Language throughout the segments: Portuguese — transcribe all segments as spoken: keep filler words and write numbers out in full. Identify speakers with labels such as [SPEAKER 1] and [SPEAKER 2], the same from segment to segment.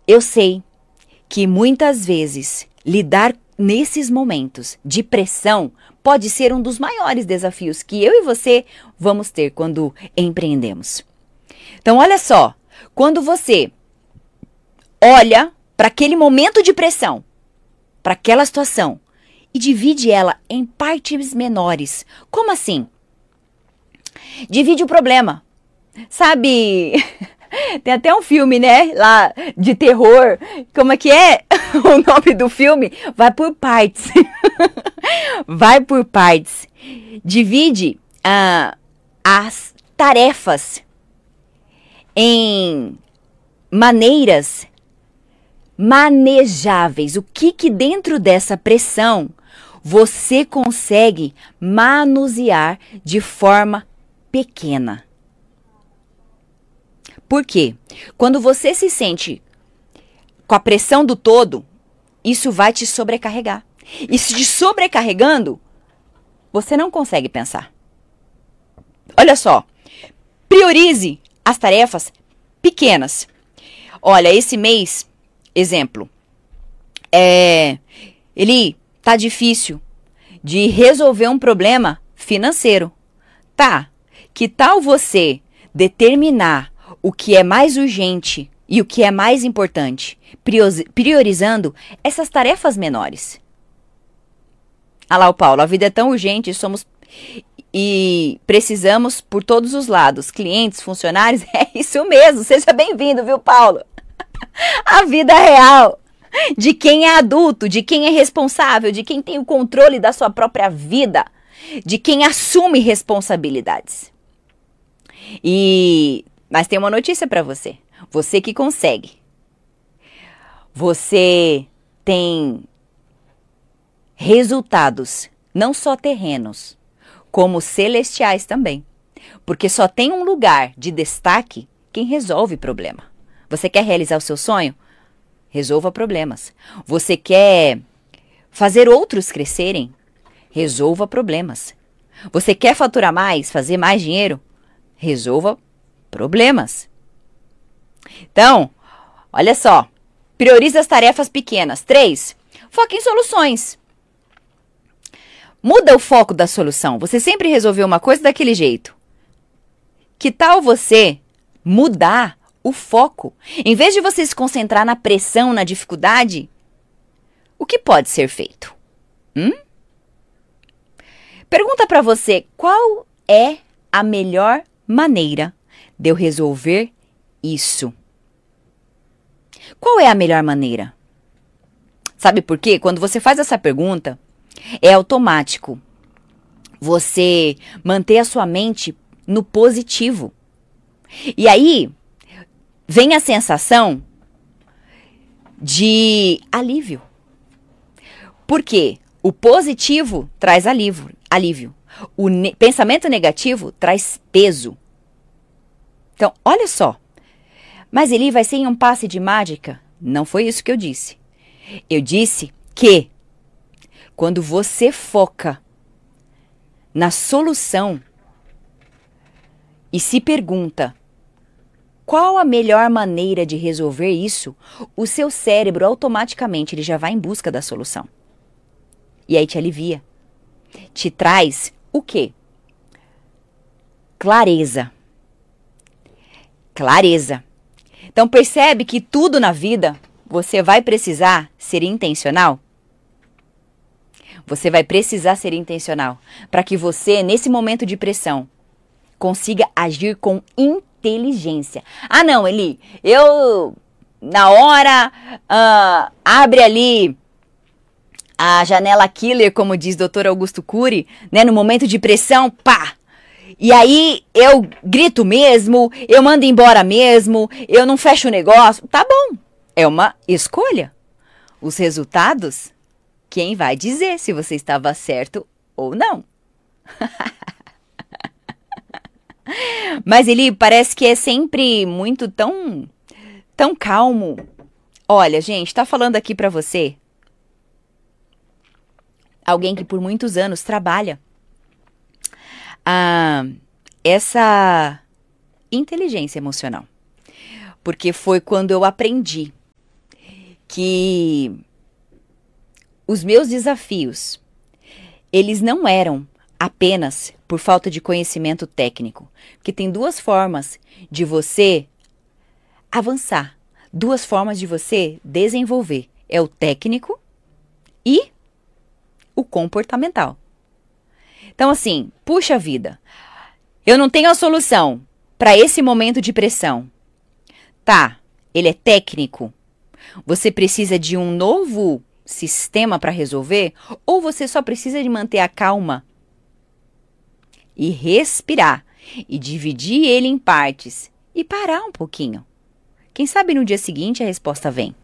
[SPEAKER 1] eu sei que muitas vezes lidar nesses momentos de pressão pode ser um dos maiores desafios que eu e você vamos ter quando empreendemos. Então, olha só, quando você olha para aquele momento de pressão, para aquela situação, e divide ela em partes menores. Como assim? Divide o problema. Sabe, tem até um filme, né, lá de terror. Como é que é o nome do filme? Vai por partes. Vai por partes. Divide ah, as tarefas em maneiras manejáveis. O que que dentro dessa pressão você consegue manusear de forma pequena? Por quê? Quando você se sente com a pressão do todo, isso vai te sobrecarregar. E se te sobrecarregando, você não consegue pensar. Olha só, priorize as tarefas pequenas. Olha, esse mês, exemplo, é, ele tá difícil de resolver um problema financeiro. Tá, que tal você determinar o que é mais urgente e o que é mais importante, priorizando essas tarefas menores? Ah lá o Paulo, a vida é tão urgente, somos e precisamos por todos os lados, clientes, funcionários, é isso mesmo, seja bem-vindo, viu, Paulo? A vida real de quem é adulto, de quem é responsável, de quem tem o controle da sua própria vida, de quem assume responsabilidades. E mas tem uma notícia para você. Você que consegue. Você tem resultados, não só terrenos, como celestiais também. Porque só tem um lugar de destaque quem resolve problema. Você quer realizar o seu sonho? Resolva problemas. Você quer fazer outros crescerem? Resolva problemas. Você quer faturar mais, fazer mais dinheiro? Resolva problemas. Então, olha só. Priorize as tarefas pequenas. Três, foque em soluções. Muda o foco da solução. Você sempre resolveu uma coisa daquele jeito. Que tal você mudar o foco? Em vez de você se concentrar na pressão, na dificuldade, o que pode ser feito? Hum? Pergunta para você, qual é a melhor maneira de eu resolver isso? Qual é a melhor maneira? Sabe por quê? Quando você faz essa pergunta, é automático você manter a sua mente no positivo. E aí, vem a sensação de alívio. Por quê? O positivo traz alívio. alívio. O ne- pensamento negativo traz peso. Então, olha só. Mas ele vai ser em um passe de mágica? Não foi isso que eu disse. Eu disse que quando você foca na solução e se pergunta qual a melhor maneira de resolver isso, o seu cérebro automaticamente ele já vai em busca da solução. E aí te alivia. Te traz o quê? Clareza. Clareza. Então percebe que tudo na vida você vai precisar ser intencional? Você vai precisar ser intencional para que você, nesse momento de pressão, consiga agir com inteligência. Ah não, Eli, eu na hora uh, abre ali a janela killer, como diz doutor Augusto Cury, né, no momento de pressão, pá! E aí eu grito mesmo, eu mando embora mesmo, eu não fecho o negócio. Tá bom, é uma escolha. Os resultados, quem vai dizer se você estava certo ou não? Mas ele parece que é sempre muito tão, tão calmo. Olha, gente, tá falando aqui pra você alguém que por muitos anos trabalha ah, essa inteligência emocional. Porque foi quando eu aprendi que os meus desafios, eles não eram apenas por falta de conhecimento técnico. Porque tem duas formas de você avançar, duas formas de você desenvolver. É o técnico e o comportamental. Então assim, puxa vida, eu não tenho a solução para esse momento de pressão. Tá, ele é técnico. Você precisa de um novo sistema para resolver? Ou você só precisa de manter a calma e respirar e dividir ele em partes e parar um pouquinho? Quem sabe no dia seguinte a resposta vem.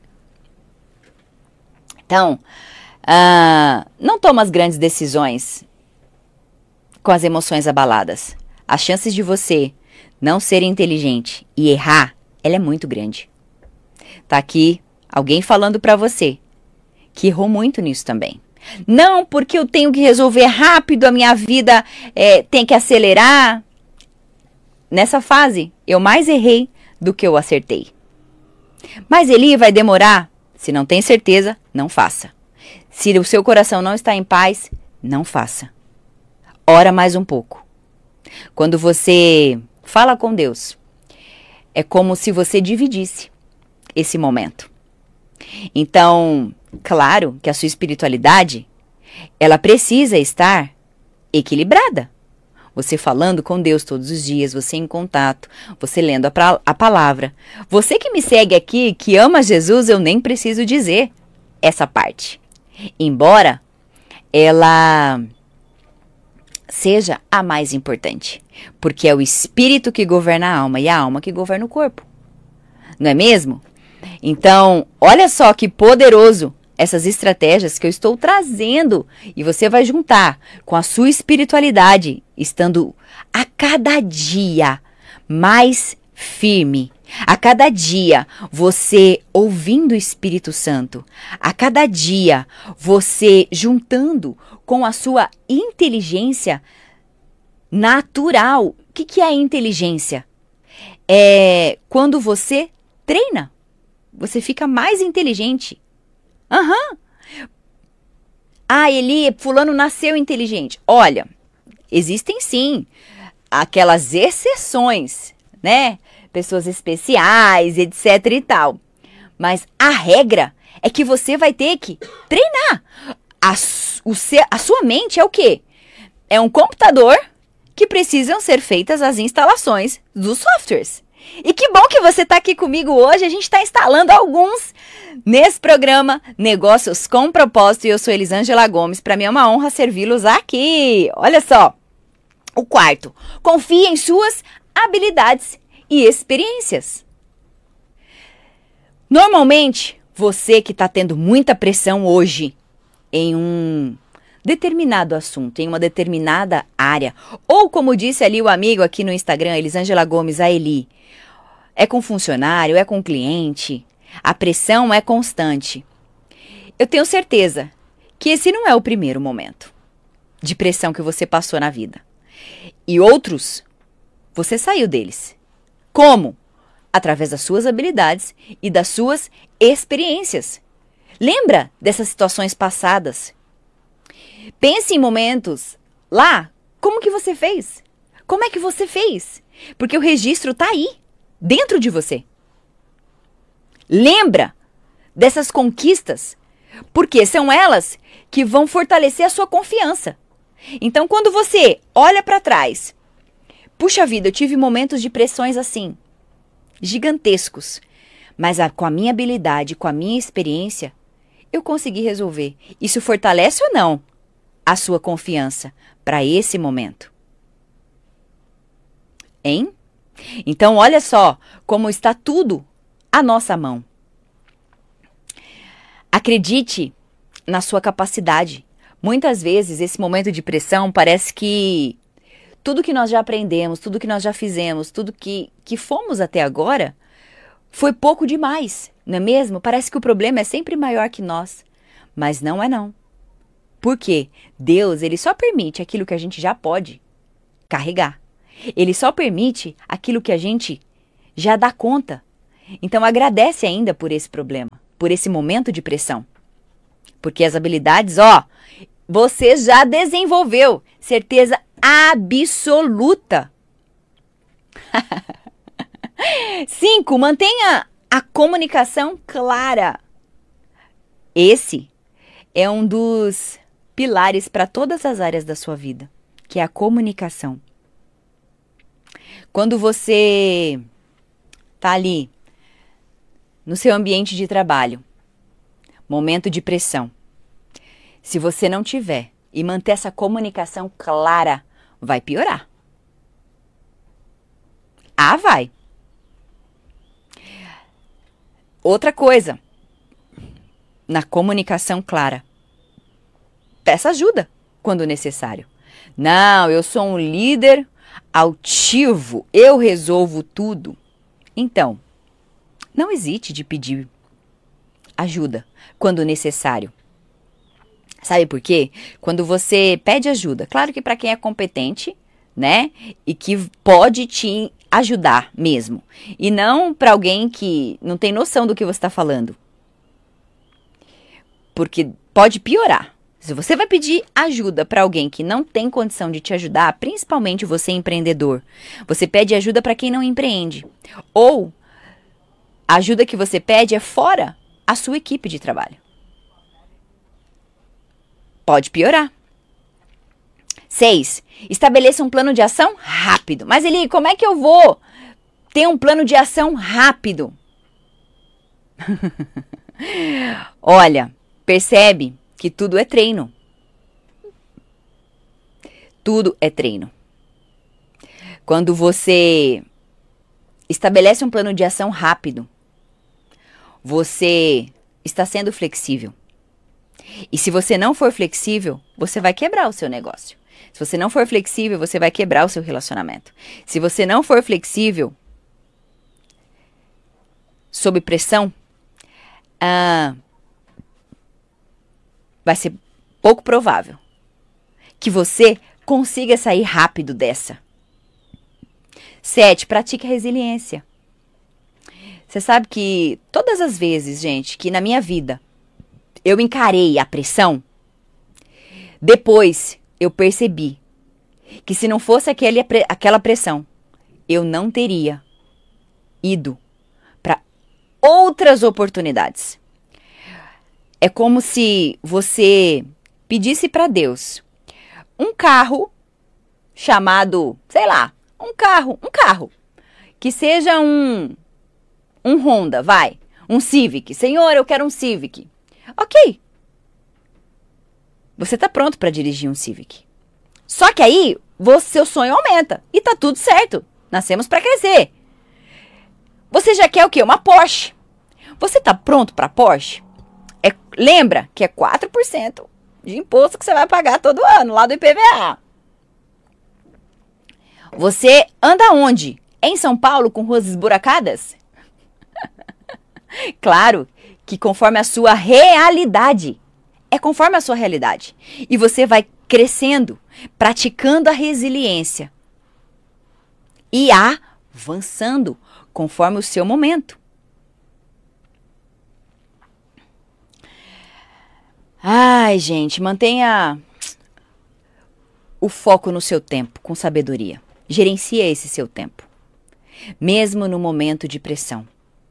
[SPEAKER 1] Então, uh, não toma as grandes decisões com as emoções abaladas. As chances de você não ser inteligente e errar, ela é muito grande. Tá aqui alguém falando pra você que errou muito nisso também. Não, porque eu tenho que resolver rápido, a minha vida é, tem que acelerar. Nessa fase, eu mais errei do que eu acertei. Mas Eli, vai demorar? Se não tem certeza, não faça. Se o seu coração não está em paz, não faça. Ora mais um pouco. Quando você fala com Deus, é como se você dividisse esse momento. Então, claro que a sua espiritualidade, ela precisa estar equilibrada. Você falando com Deus todos os dias, você em contato, você lendo a, pra, a palavra. Você que me segue aqui, que ama Jesus, eu nem preciso dizer essa parte. Embora ela seja a mais importante, porque é o espírito que governa a alma e a alma que governa o corpo. Não é mesmo? Então, olha só que poderoso essas estratégias que eu estou trazendo e você vai juntar com a sua espiritualidade, estando a cada dia mais firme. A cada dia você ouvindo o Espírito Santo, a cada dia você juntando com a sua inteligência natural. O que, que é a inteligência? É quando você treina, você fica mais inteligente. Aham. Uhum. Ah, Eli, fulano nasceu inteligente. Olha, existem sim aquelas exceções, né? Pessoas especiais, etc e tal. Mas a regra é que você vai ter que treinar. A, o seu, a sua mente é o quê? É um computador que precisam ser feitas as instalações dos softwares. E que bom que você está aqui comigo hoje. A gente está instalando alguns nesse programa Negócios com Propósito. E eu sou Elisângela Gomes. Para mim é uma honra servi-los aqui. Olha só. O quarto. Confie em suas habilidades e experiências. Normalmente, você que está tendo muita pressão hoje em um determinado assunto, em uma determinada área, ou como disse ali o amigo aqui no Instagram, Elisângela Gomes, a Eli, é com funcionário, é com cliente, a pressão é constante. Eu tenho certeza que esse não é o primeiro momento de pressão que você passou na vida. E outros, você saiu deles. Como? Através das suas habilidades e das suas experiências. Lembra dessas situações passadas? Pense em momentos lá, como que você fez? Como é que você fez? Porque o registro está aí, dentro de você. Lembra dessas conquistas, porque são elas que vão fortalecer a sua confiança. Então, quando você olha para trás, puxa vida, eu tive momentos de pressões assim, gigantescos, mas a, com a minha habilidade, com a minha experiência, eu consegui resolver. Isso fortalece ou não a sua confiança para esse momento? Hein? Então, olha só como está tudo à nossa mão. Acredite na sua capacidade. Muitas vezes, esse momento de pressão parece que tudo que nós já aprendemos, tudo que nós já fizemos, tudo que, que fomos até agora, foi pouco demais, não é mesmo? Parece que o problema é sempre maior que nós. Mas não é não. Por quê? Deus, ele só permite aquilo que a gente já pode carregar. Ele só permite aquilo que a gente já dá conta. Então agradece ainda por esse problema. por esse momento de pressão. Porque as habilidades, ó, você já desenvolveu. Certeza absoluta. Cinco, mantenha a comunicação clara. Esse é um dos pilares para todas as áreas da sua vida, que é a comunicação. Quando você tá ali no seu ambiente de trabalho, momento de pressão, se você não tiver e manter essa comunicação clara, vai piorar. Ah, vai. Outra coisa, na comunicação clara, peça ajuda quando necessário. Não, eu sou um líder altivo, eu resolvo tudo. Então, não hesite de pedir ajuda quando necessário. Sabe por quê? Quando você pede ajuda, claro que para quem é competente, né, e que pode te ajudar mesmo, e não para alguém que não tem noção do que você está falando, porque pode piorar. Se você vai pedir ajuda para alguém que não tem condição de te ajudar, principalmente você empreendedor, você pede ajuda para quem não empreende, ou a ajuda que você pede é fora a sua equipe de trabalho. Pode piorar. Seis, estabeleça um plano de ação rápido. Mas Eli, como é que eu vou ter um plano de ação rápido? Olha, percebe que tudo é treino. Tudo é treino. Quando você estabelece um plano de ação rápido, você está sendo flexível. E se você não for flexível, você vai quebrar o seu negócio. Se você não for flexível, você vai quebrar o seu relacionamento. Se você não for flexível, sob pressão, ah, vai ser pouco provável que você consiga sair rápido dessa. Sete, pratique a resiliência. Você sabe que todas as vezes, gente, que na minha vida eu encarei a pressão, depois eu percebi que se não fosse aquele, aquela pressão, eu não teria ido para outras oportunidades. É como se você pedisse para Deus um carro chamado, sei lá, um carro, um carro, que seja um, um Honda, vai, um Civic. Senhor, eu quero um Civic. Ok. Você tá pronto para dirigir um Civic. Só que aí, você, seu sonho aumenta. E tá tudo certo. Nascemos para crescer. Você já quer o quê? Uma Porsche. Você tá pronto para Porsche? É, lembra que é quatro por cento de imposto que você vai pagar todo ano, lá do I P V A. Você anda onde? Em São Paulo, com ruas esburacadas? Claro que conforme a sua realidade. É conforme a sua realidade. E você vai crescendo, praticando a resiliência. E avançando conforme o seu momento. Ai, gente, mantenha o foco no seu tempo, com sabedoria. Gerencia esse seu tempo. Mesmo no momento de pressão.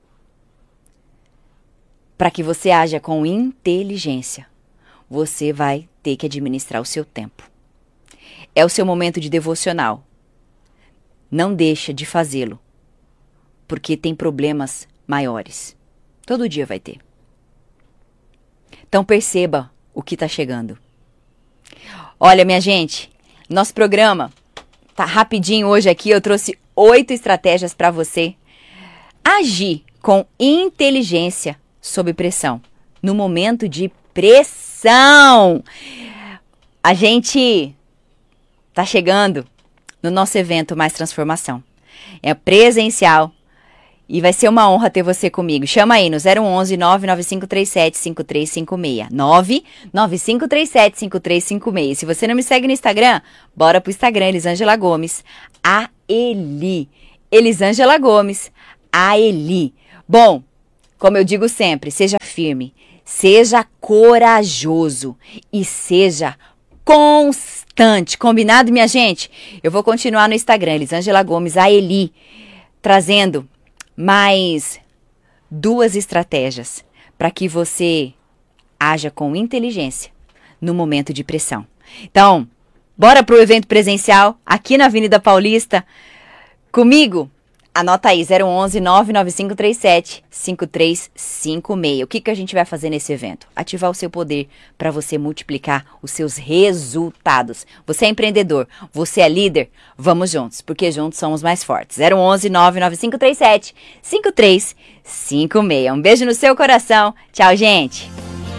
[SPEAKER 1] Para que você haja com inteligência, você vai ter que administrar o seu tempo. É o seu momento de devocional. Não deixa de fazê-lo, porque tem problemas maiores. Todo dia vai ter. Então perceba o que está chegando. Olha, minha gente, nosso programa tá rapidinho hoje aqui. Eu trouxe oito estratégias para você agir com inteligência sob pressão, no momento de pressão. A gente tá chegando no nosso evento Mais Transformação. É presencial e vai ser uma honra ter você comigo. Chama aí no zero onze, nove nove cinco três sete, cinco três cinco seis. nove nove cinco três sete, cinco três cinco seis. Se você não me segue no Instagram, bora pro Instagram, Elisângela Gomes, a Eli. Elisângela Gomes, a Eli. Bom, como eu digo sempre, seja firme, seja corajoso e seja constante. Combinado, minha gente? Eu vou continuar no Instagram, Elisângela Gomes, a Eli, trazendo mais duas estratégias para que você haja com inteligência no momento de pressão. Então, bora pro evento presencial aqui na Avenida Paulista comigo. Anota aí, zero onze, nove nove cinco três sete, cinco três cinco seis. O que, que a gente vai fazer nesse evento? Ativar o seu poder para você multiplicar os seus resultados. Você é empreendedor, você é líder? Vamos juntos, porque juntos somos mais fortes. zero onze, nove nove cinco três sete, cinco três cinco seis. Um beijo no seu coração. Tchau, gente.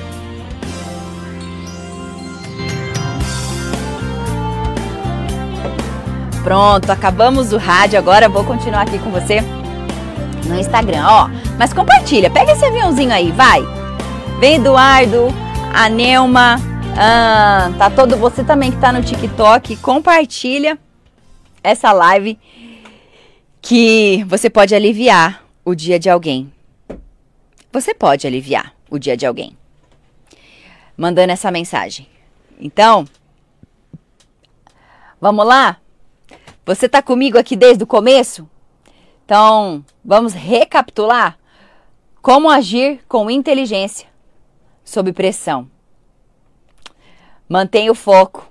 [SPEAKER 1] Pronto, acabamos o rádio, agora vou continuar aqui com você no Instagram, ó. Mas compartilha, pega esse aviãozinho aí, vai. Vem Eduardo, a Neuma, ah, tá todo, você também que tá no TikTok, compartilha essa live que você pode aliviar o dia de alguém. Você pode aliviar o dia de alguém mandando essa mensagem. Então, vamos lá? Você tá comigo aqui desde o começo? Então, vamos recapitular como agir com inteligência sob pressão. Mantenha o foco,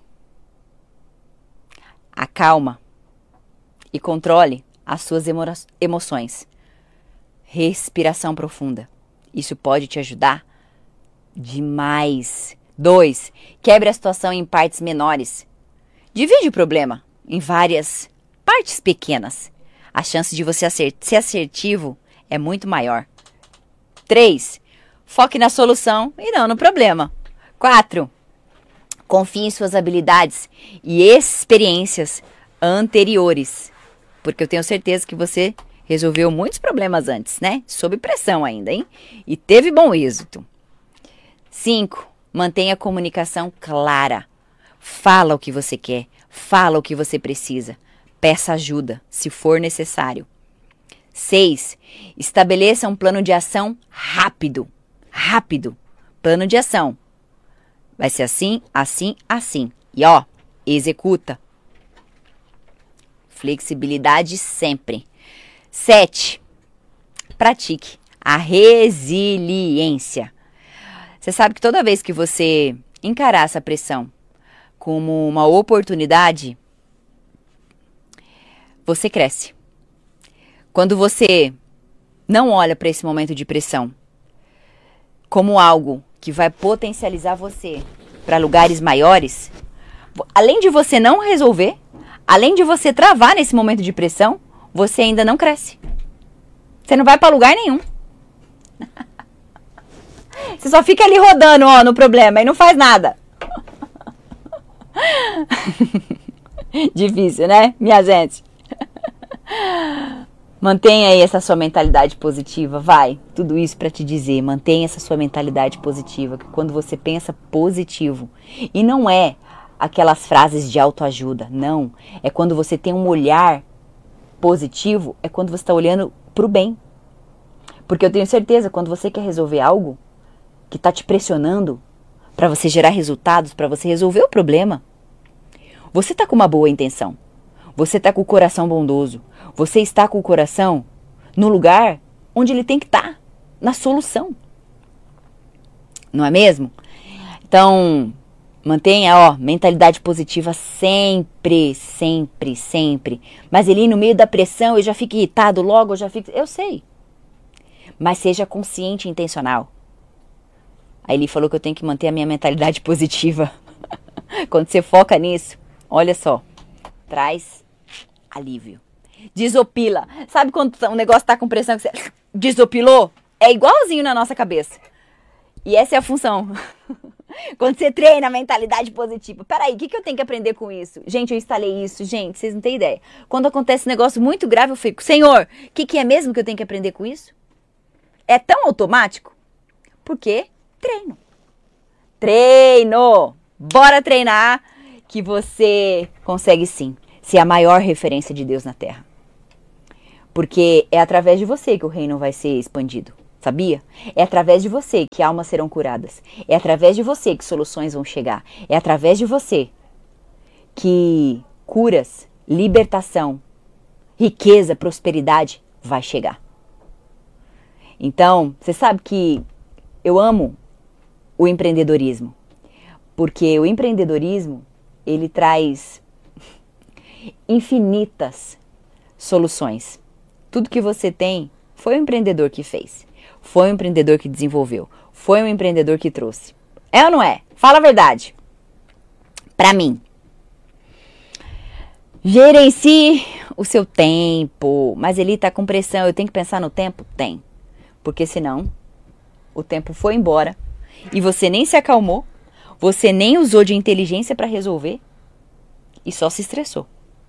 [SPEAKER 1] acalma e controle as suas emo- emoções. Respiração profunda. Isso pode te ajudar demais. Dois, quebre a situação em partes menores. Divide o problema em várias partes pequenas. A chance de você ser assertivo é muito maior. Três, foque na solução e não no problema. Quatro, confie em suas habilidades e experiências anteriores. Porque eu tenho certeza que você resolveu muitos problemas antes, né? Sob pressão ainda, hein? E teve bom êxito. Cinco, mantenha a comunicação clara. Fala o que você quer. Fala o que você precisa. Peça ajuda, se for necessário. Seis, estabeleça um plano de ação rápido. Rápido. Plano de ação. Vai ser assim, assim, assim. E ó, executa. Flexibilidade sempre. Sete, pratique a resiliência. Você sabe que toda vez que você encarar essa pressão como uma oportunidade, você cresce. Quando você não olha para esse momento de pressão como algo que vai potencializar você para lugares maiores, além de você não resolver, além de você travar nesse momento de pressão, você ainda não cresce. Você não vai para lugar nenhum. Você só fica ali rodando, ó, no problema e não faz nada. Difícil, né, minha gente? Mantenha aí essa sua mentalidade positiva, vai. Tudo isso para te dizer, mantenha essa sua mentalidade positiva, que quando você pensa positivo, e não é aquelas frases de autoajuda, não. É quando você tem um olhar positivo, é quando você está olhando pro bem. Porque eu tenho certeza, quando você quer resolver algo que está te pressionando para você gerar resultados, para você resolver o problema, você está com uma boa intenção. Você está com o coração bondoso. Você está com o coração no lugar onde ele tem que estar, na solução. Não é mesmo? Então, mantenha, ó, mentalidade positiva sempre, sempre, sempre. Mas ali no meio da pressão eu já fico irritado logo, eu já fico... Eu sei. Mas seja consciente e intencional. Aí ele falou que eu tenho que manter a minha mentalidade positiva. Quando você foca nisso, olha só, traz alívio. Desopila. Sabe quando o negócio tá com pressão que você desopilou? É igualzinho na nossa cabeça. E essa é a função. Quando você treina a mentalidade positiva. Peraí, o que, que eu tenho que aprender com isso? Gente, eu instalei isso. Gente, vocês não têm ideia. Quando acontece um negócio muito grave, eu fico, Senhor, o que, que é mesmo que eu tenho que aprender com isso? É tão automático? Porque treino. Treino! Bora treinar que você consegue sim ser a maior referência de Deus na Terra. Porque é através de você que o reino vai ser expandido. Sabia? É através de você que almas serão curadas. É através de você que soluções vão chegar. É através de você que curas, libertação, riqueza, prosperidade vai chegar. Então, você sabe que eu amo o empreendedorismo. Porque o empreendedorismo, ele traz infinitas soluções. Tudo que você tem foi o empreendedor que fez. Foi o empreendedor que desenvolveu. Foi o empreendedor que trouxe. É ou não é? Fala a verdade. Pra mim. Gerencie o seu tempo. Mas ele tá com pressão. Eu tenho que pensar no tempo? Tem. Porque senão, o tempo foi embora. E você nem se acalmou. Você nem usou de inteligência pra resolver. E só se estressou.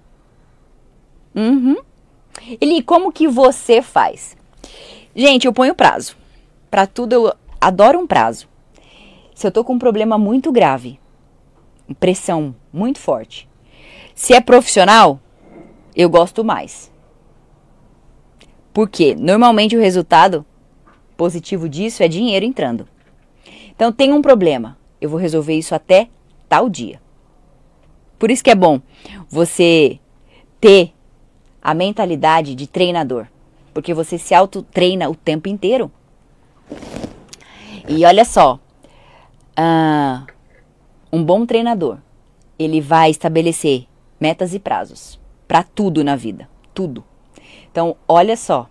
[SPEAKER 1] Uhum. Eli, como que você faz? Gente, eu ponho prazo. Pra tudo eu adoro um prazo. Se eu tô com um problema muito grave, pressão muito forte. Se é profissional, eu gosto mais. Porque normalmente o resultado positivo disso é dinheiro entrando. Então tem um problema, eu vou resolver isso até tal dia. Por isso que é bom você ter a mentalidade de treinador. Porque você se autotreina o tempo inteiro. E olha só, uh, um bom treinador, ele vai estabelecer metas e prazos para tudo na vida, tudo. Então, olha só,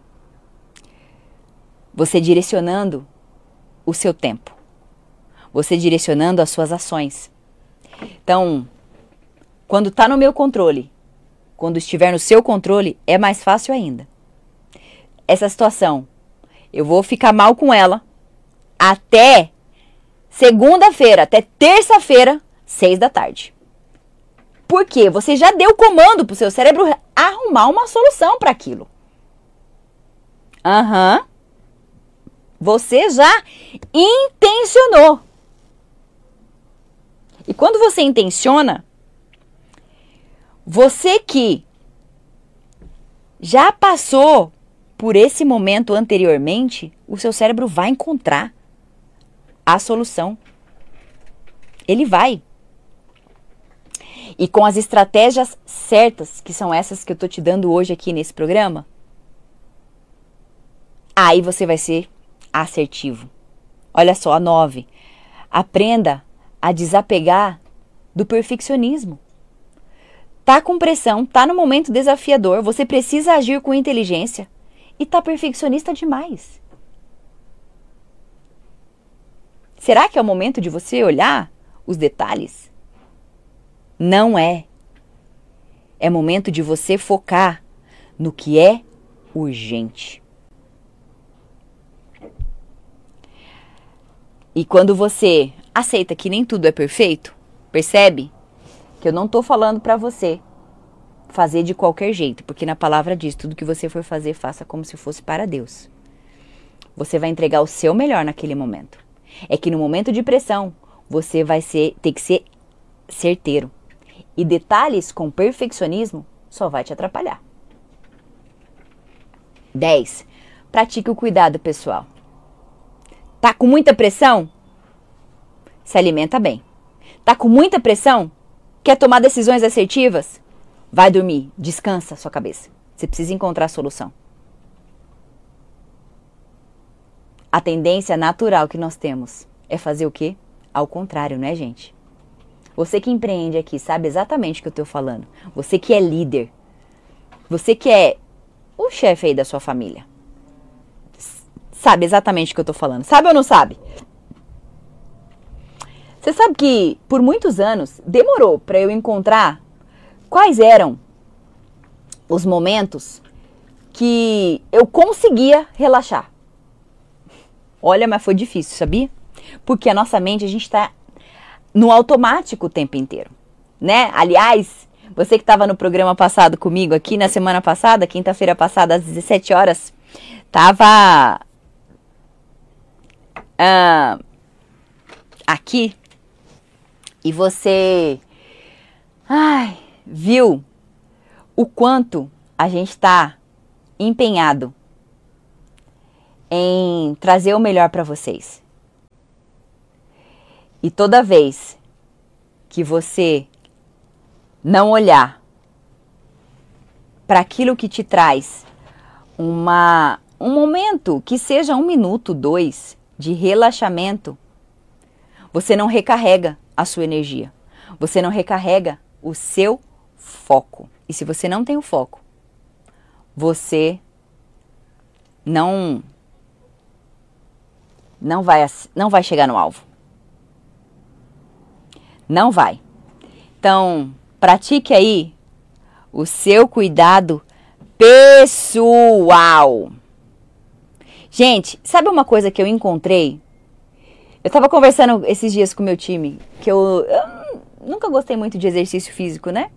[SPEAKER 1] você direcionando o seu tempo, você direcionando as suas ações. Então, quando está no meu controle, quando estiver no seu controle, é mais fácil ainda. Essa situação, eu vou ficar mal com ela até segunda-feira, até terça-feira, seis da tarde. Por quê? Você já deu comando pro seu cérebro arrumar uma solução para aquilo. Aham. Uhum. Você já intencionou. E quando você intenciona, você que já passou por esse momento anteriormente, o seu cérebro vai encontrar a solução. Ele vai. E com as estratégias certas, que são essas que eu tô te dando hoje aqui nesse programa, aí você vai ser assertivo. Olha só, a nove. Aprenda a desapegar do perfeccionismo. Tá com pressão, tá no momento desafiador, você precisa agir com inteligência. E tá perfeccionista demais. Será que é o momento de você olhar os detalhes? Não é. É momento de você focar no que é urgente. E quando você aceita que nem tudo é perfeito, percebe que eu não tô falando pra você fazer de qualquer jeito, porque na palavra diz, tudo que você for fazer, faça como se fosse para Deus. Você vai entregar o seu melhor naquele momento. É que no momento de pressão, você vai ser, ter que ser certeiro. E detalhes com perfeccionismo só vai te atrapalhar. dez. Pratique o cuidado pessoal. Tá com muita pressão? Se alimenta bem. Tá com muita pressão? Quer tomar decisões assertivas? Vai dormir, descansa a sua cabeça. Você precisa encontrar a solução. A tendência natural que nós temos é fazer o quê? Ao contrário, né, gente? Você que empreende aqui sabe exatamente o que eu estou falando. Você que é líder. Você que é o chefe aí da sua família. Sabe exatamente o que eu estou falando. Sabe ou não sabe? Você sabe que por muitos anos demorou para eu encontrar quais eram os momentos que eu conseguia relaxar. Olha, mas foi difícil, sabia? Porque a nossa mente, a gente está no automático o tempo inteiro, né? Aliás, você que estava no programa passado comigo aqui, na semana passada, quinta-feira passada, às dezessete horas, estava uh, aqui e você ai, viu o quanto a gente está empenhado em trazer o melhor para vocês. E toda vez que você não olhar para aquilo que te traz uma, um momento, que seja um minuto, dois, de relaxamento, você não recarrega a sua energia. Você não recarrega o seu foco. E se você não tem o foco, você não, não, vai, não vai chegar no alvo. Não vai. Então, pratique aí o seu cuidado pessoal. Gente, sabe uma coisa que eu encontrei? Eu tava conversando esses dias com o meu time, que eu, eu nunca gostei muito de exercício físico, né?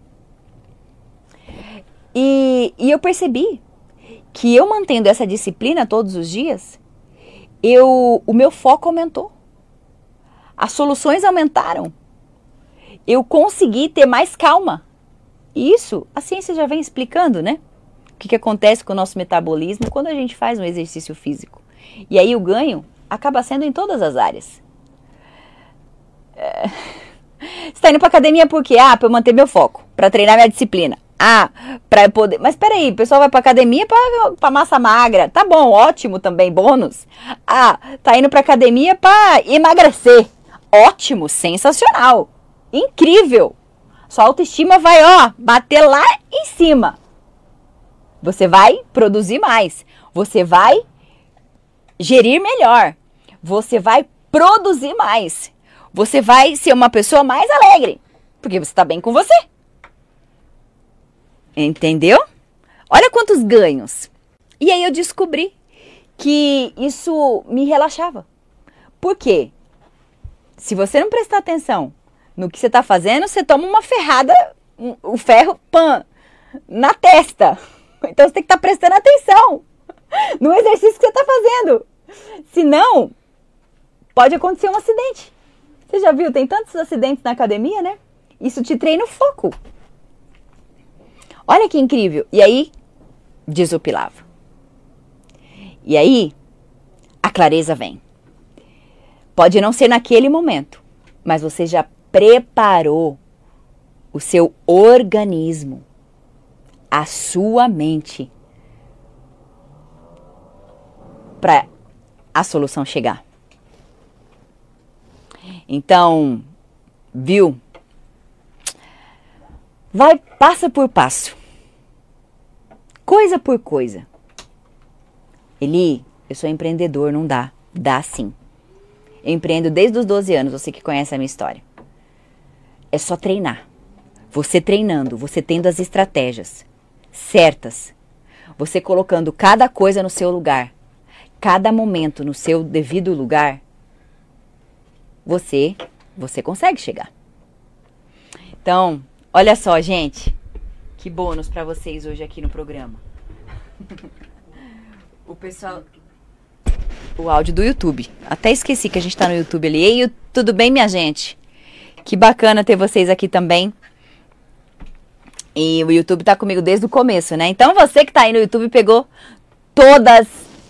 [SPEAKER 1] E, e eu percebi que eu mantendo essa disciplina todos os dias, eu, o meu foco aumentou. As soluções aumentaram. Eu consegui ter mais calma. E isso, a ciência já vem explicando, né? O que, que acontece com o nosso metabolismo quando a gente faz um exercício físico. E aí o ganho acaba sendo em todas as áreas. É... Você está indo para academia por quê? Ah, para eu manter meu foco, para treinar minha disciplina. Ah, para eu poder... Mas peraí, o pessoal vai para academia para massa magra. Tá bom, ótimo também, bônus. Ah, tá indo para academia para emagrecer. Ótimo, sensacional. Incrível! Sua autoestima vai, ó, bater lá em cima. Você vai produzir mais. Você vai gerir melhor. Você vai produzir mais. Você vai ser uma pessoa mais alegre. Porque você está bem com você. Entendeu? Olha quantos ganhos. E aí eu descobri que isso me relaxava. Por quê? Se você não prestar atenção no que você está fazendo, você toma uma ferrada, um, o ferro, pã, na testa. Então você tem que estar tá prestando atenção no exercício que você está fazendo. Senão, pode acontecer um acidente. Você já viu? Tem tantos acidentes na academia, né? Isso te treina o foco. Olha que incrível. E aí, desopilava. E aí, a clareza vem. Pode não ser naquele momento, mas você já preparou o seu organismo, a sua mente, para a solução chegar. Então, viu? Vai passo por passo, coisa por coisa. Eli, eu sou empreendedor, não dá. Dá sim. Eu empreendo desde os doze anos, você que conhece a minha história. É só treinar. Você treinando, você tendo as estratégias certas, você colocando cada coisa no seu lugar, cada momento no seu devido lugar, você, você consegue chegar. Então, olha só, gente, que bônus para vocês hoje aqui no programa. O pessoal... O áudio do YouTube. Até esqueci que a gente tá no YouTube ali. Ei, tudo bem, minha gente? Que bacana ter vocês aqui também. E o YouTube tá comigo desde o começo, né? Então você que tá aí no YouTube pegou todas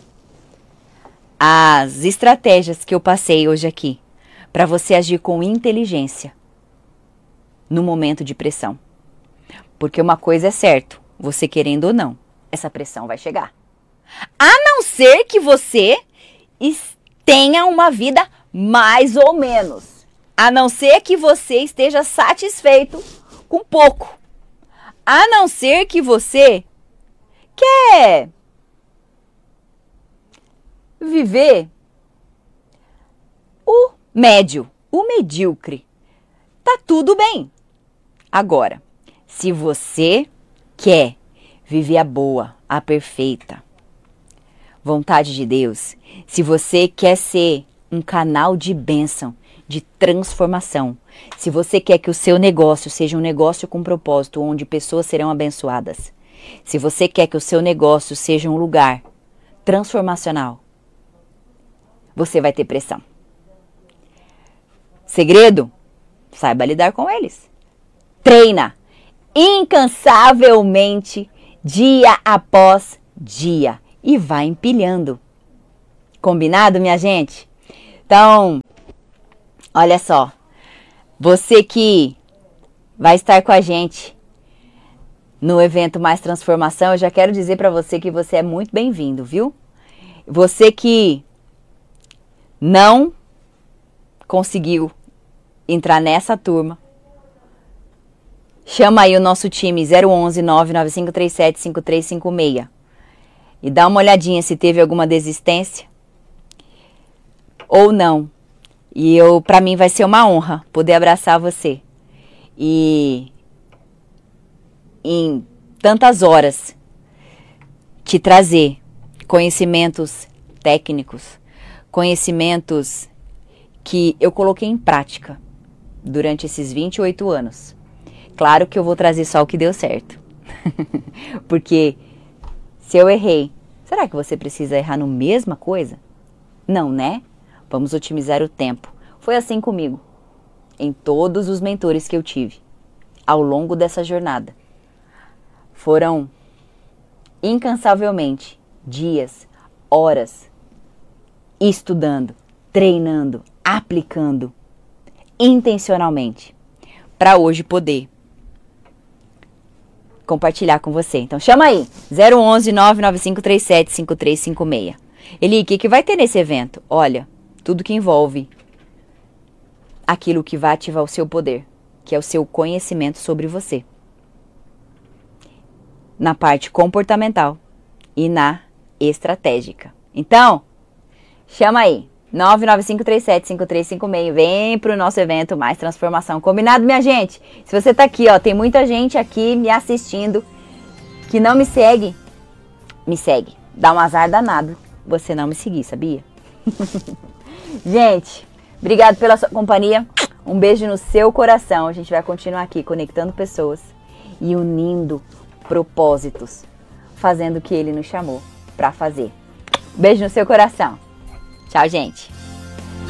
[SPEAKER 1] as estratégias que eu passei hoje aqui para você agir com inteligência no momento de pressão. Porque uma coisa é certo, você querendo ou não, essa pressão vai chegar. A não ser que você tenha uma vida mais ou menos. A não ser que você esteja satisfeito com pouco. A não ser que você quer viver o médio, o medíocre. Tá tudo bem. Agora, se você quer viver a boa, a perfeita vontade de Deus, se você quer ser um canal de bênção, de transformação, se você quer que o seu negócio seja um negócio com propósito, onde pessoas serão abençoadas, se você quer que o seu negócio seja um lugar transformacional, você vai ter pressão. Segredo? Saiba lidar com eles. Treina incansavelmente, dia após dia. E vai empilhando. Combinado, minha gente? Então, olha só. Você que vai estar com a gente no evento Mais Transformação, eu já quero dizer para você que você é muito bem-vindo, viu? Você que não conseguiu entrar nessa turma, chama aí o nosso time zero onze, nove nove cinco três sete, cinco três cinco seis e dá uma olhadinha se teve alguma desistência ou não. E eu, para mim vai ser uma honra poder abraçar você. E em tantas horas te trazer conhecimentos técnicos, conhecimentos que eu coloquei em prática durante esses vinte e oito anos. Claro que eu vou trazer só o que deu certo. Porque se eu errei, será que você precisa errar no mesma coisa? Não, né? Vamos otimizar o tempo. Foi assim comigo, em todos os mentores que eu tive ao longo dessa jornada. Foram incansavelmente dias, horas, estudando, treinando, aplicando intencionalmente para hoje poder compartilhar com você. Então chama aí, zero onze, nove nove cinco três sete, cinco três cinco seis. Eli, o que, que vai ter nesse evento? Olha, tudo que envolve aquilo que vai ativar o seu poder, que é o seu conhecimento sobre você. Na parte comportamental e na estratégica. Então, chama aí, nove nove cinco três sete, cinco três cinco seis, vem pro nosso evento Mais Transformação. Combinado, minha gente? Se você tá aqui, ó, tem muita gente aqui me assistindo que não me segue, me segue. Dá um azar danado você não me seguir, sabia? Gente, obrigado pela sua companhia. Um beijo no seu coração. A gente vai continuar aqui conectando pessoas e unindo propósitos, fazendo o que ele nos chamou para fazer. Beijo no seu coração. Tchau, gente.